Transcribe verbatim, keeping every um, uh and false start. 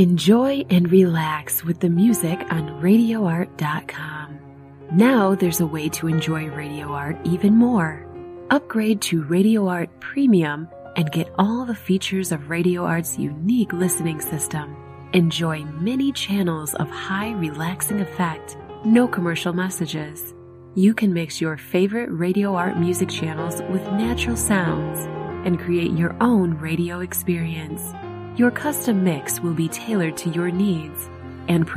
Enjoy and relax with the music on radio art dot com. Now there's a way to enjoy Radio Art even more. Upgrade to Radio Art Premium and get all the features of Radio Art's unique listening system. Enjoy many channels of high relaxing effect, no commercial messages. You can mix your favorite Radio Art music channels with natural sounds and create your own radio experience. Your custom mix will be tailored to your needs and